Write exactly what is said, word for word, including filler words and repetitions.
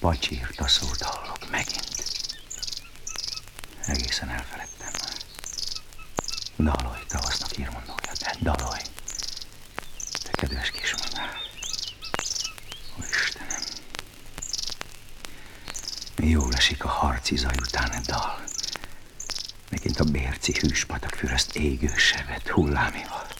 Pacsírta szót hallok megint. Egészen elfeledtem már. Dalolj, tavasznak írmondója, de dalolj. Te kedves kismadár. Ó, Istenem. Mi jól esik a harci zaj után egy dal. Megint a bérci hűs patak füreszt égő sevet hullámival.